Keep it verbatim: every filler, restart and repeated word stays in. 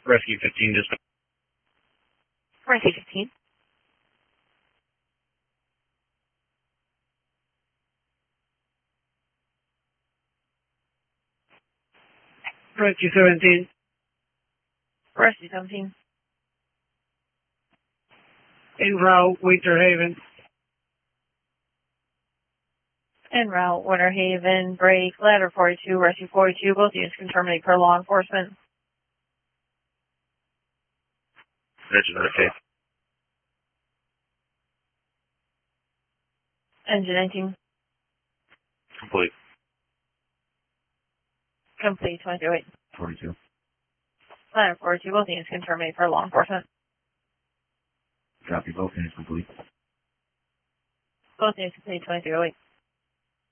Rescue fifteen, dispatch. Rescue fifteen. Rescue seventeen. Rescue seventeen. En route, Winter Haven. En route, Winter Haven, break, ladder forty-two, rescue forty-two, both units can terminate per law enforcement. Engine okay. Engine nineteen. Complete. Complete, twenty-two eight. forty-two. Ladder forty-two, both units can terminate per law enforcement. Copy, both units complete. Both units complete, twenty-two eight.